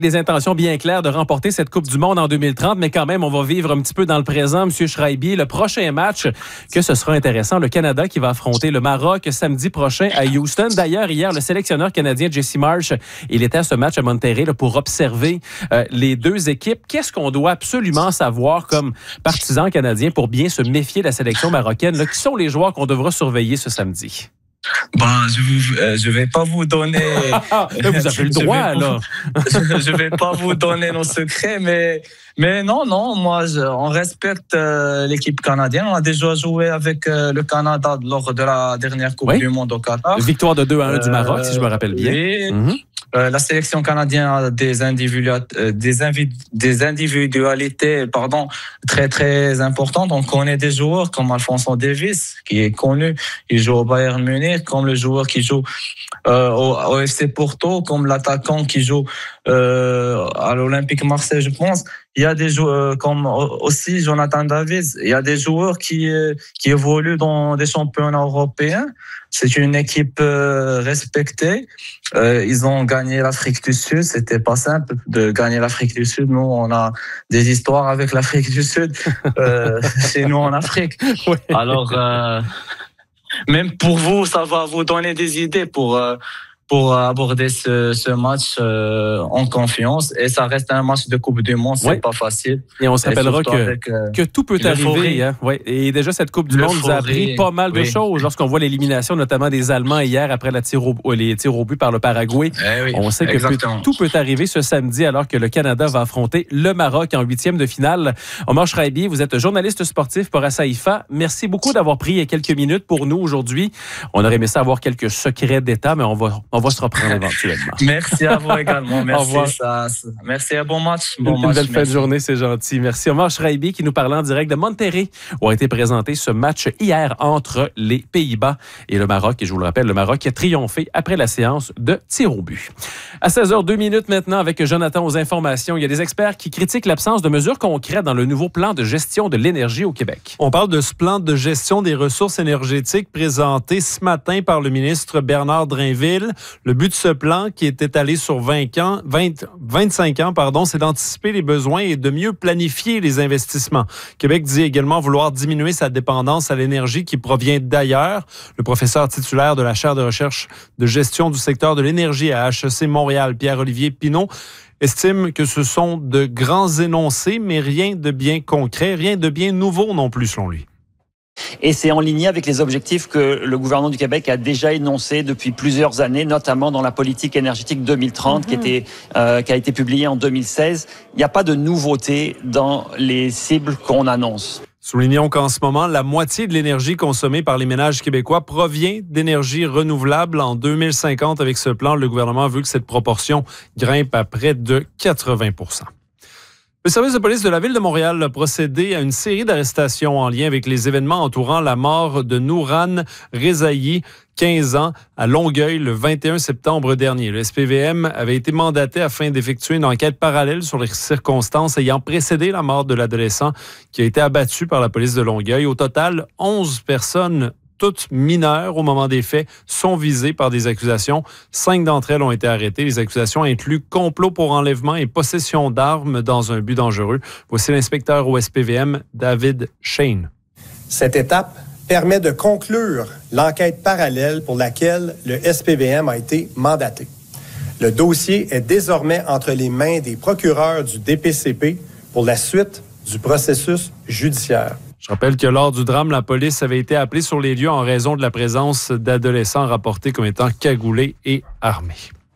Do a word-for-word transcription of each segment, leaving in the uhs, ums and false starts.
Des intentions bien claires de remporter cette Coupe du Monde en deux mille trente, mais quand même, on va vivre un petit peu dans le présent. Monsieur Schreiber, le prochain match, que ce sera intéressant, le Canada qui va affronter le Maroc samedi prochain à Houston. D'ailleurs, hier, le sélectionneur canadien Jesse Marsh, il était à ce match à Monterrey là, pour observer euh, les deux équipes. Qu'est-ce qu'on doit absolument savoir comme partisans canadiens pour bien se méfier de la sélection marocaine? Là, qui sont les joueurs qu'on devra surveiller ce samedi? Ben, je euh, je vais pas vous donner. Vous avez le droit, je là. Pas, je vais pas vous donner nos secrets, mais mais non, non. Moi, je, on respecte euh, l'équipe canadienne. On a déjà joué avec euh, le Canada lors de la dernière Coupe oui. du Monde au Qatar. Victoire de deux à un euh, du Maroc, si je me rappelle bien. Et, mm-hmm. Euh, la sélection canadienne a des, individua- euh, des, invi- des individualités pardon, très, très importantes. On connaît des joueurs comme Alphonso Davies, qui est connu. Il joue au Bayern Munich, comme le joueur qui joue euh, au, au F C Porto, comme l'attaquant qui joue euh, à l'Olympique Marseille, je pense. Il y a des joueurs comme aussi Jonathan David. Il y a des joueurs qui, qui évoluent dans des championnats européens. C'est une équipe respectée. Ils ont gagné l'Afrique du Sud. C'était pas simple de gagner l'Afrique du Sud. Nous, on a des histoires avec l'Afrique du Sud euh, chez nous en Afrique. Oui. Alors, euh, même pour vous, ça va vous donner des idées pour... Euh, pour aborder ce, ce match euh, en confiance. Et ça reste un match de Coupe du Monde, c'est oui. pas facile. Et on se rappellera que, avec, euh, que tout peut arriver. Hein? Ouais. Et déjà, cette Coupe du Monde nous a appris pas mal de oui. choses. Lorsqu'on voit l'élimination, notamment des Allemands hier, après la tir au, les tirs au but par le Paraguay, eh oui, on sait que peut, tout peut arriver ce samedi, alors que le Canada va affronter le Maroc en huitième de finale. Omar Schreiber, vous êtes journaliste sportif pour Assaïfa. Merci beaucoup d'avoir pris quelques minutes pour nous aujourd'hui. On aurait aimé ça avoir quelques secrets d'État, mais on va... On On va se reprendre éventuellement. Merci à vous également. Merci. Au revoir. Ça, ça. Merci et bon match. Bon Une match, belle fin de journée, c'est gentil. Merci. Omar Schreiber qui nous parlait en direct de Monterrey où a été présenté ce match hier entre les Pays-Bas et le Maroc. Et je vous le rappelle, le Maroc a triomphé après la séance de tir au but. À seize heures deux minutes maintenant avec Jonathan aux informations. Il y a des experts qui critiquent l'absence de mesures concrètes dans le nouveau plan de gestion de l'énergie au Québec. On parle de ce plan de gestion des ressources énergétiques présenté ce matin par le ministre Bernard Drainville. Le but de ce plan, qui est étalé sur vingt ans, vingt, vingt-cinq ans, pardon, c'est d'anticiper les besoins et de mieux planifier les investissemements. Québec dit également vouloir diminuer sa dépendance à l'énergie qui provient d'ailleurs. Le professeur titulaire de la chaire de recherche de gestion du secteur de l'énergie à H E C Montréal, Pierre-Olivier Pinault, estime que ce sont de grands énoncés, mais rien de bien concret, rien de bien nouveau non plus, selon lui. Et c'est en ligne avec les objectifs que le gouvernement du Québec a déjà énoncés depuis plusieurs années, notamment dans la politique énergétique deux mille trente, mmh. qui, était, euh, qui a été publiée en deux mille seize. Il n'y a pas de nouveauté dans les cibles qu'on annonce. Soulignons qu'en ce moment, la moitié de l'énergie consommée par les ménages québécois provient d'énergie renouvelable. En deux mille cinquante, avec ce plan, le gouvernement veut que cette proportion grimpe à près de quatre-vingts pour cent. Le service de police de la Ville de Montréal a procédé à une série d'arrestations en lien avec les événements entourant la mort de Nouran Rezaï, quinze ans, à Longueuil le vingt et un septembre dernier. Le S P V M avait été mandaté afin d'effectuer une enquête parallèle sur les circonstances ayant précédé la mort de l'adolescent qui a été abattu par la police de Longueuil. Au total, onze personnes toutes mineures au moment des faits, sont visées par des accusations. Cinq d'entre elles ont été arrêtées. Les accusations incluent complot pour enlèvement et possession d'armes dans un but dangereux. Voici l'inspecteur au S P V M, David Shane. Cette étape permet de conclure l'enquête parallèle pour laquelle le S P V M a été mandaté. Le dossier est désormais entre les mains des procureurs du D P C P pour la suite du processus judiciaire. Je rappelle que lors du drame, la police avait été appelée sur les lieux en raison de la présence d'adolescents rapportés comme étant cagoulés et armés.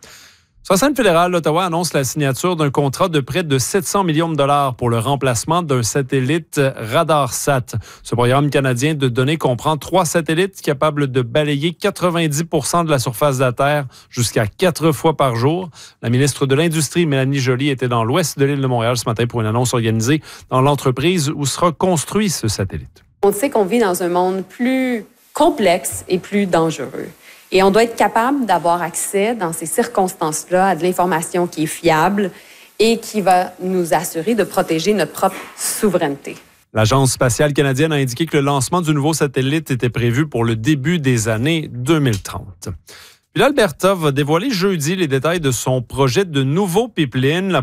Sur la scène fédérale, l'Ottawa annonce la signature d'un contrat de près de sept cents millions de dollars pour le remplacement d'un satellite RadarSat. Ce programme canadien de données comprend trois satellites capables de balayer quatre-vingt-dix pour cent de la surface de la Terre jusqu'à quatre fois par jour. La ministre de l'Industrie, Mélanie Joly, était dans l'ouest de l'île de Montréal ce matin pour une annonce organisée dans l'entreprise où sera construit ce satellite. On sait qu'on vit dans un monde plus complexe et plus dangereux. Et on doit être capable d'avoir accès, dans ces circonstances-là, à de l'information qui est fiable et qui va nous assurer de protéger notre propre souveraineté. L'Agence spatiale canadienne a indiqué que le lancement du nouveau satellite était prévu pour le début des années deux mille trente. Puis l'Alberta va dévoiler jeudi les détails de son projet de nouveau pipeline. La